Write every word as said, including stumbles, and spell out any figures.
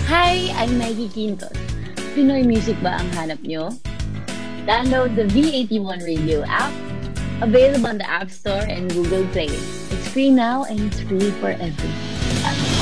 Hi, I'm Maggie Quintos. Pinoy music ba ang hanap nyo? Download the V eighty-one Radio app, available on the App Store and Google Play. It's free now and it's free forever.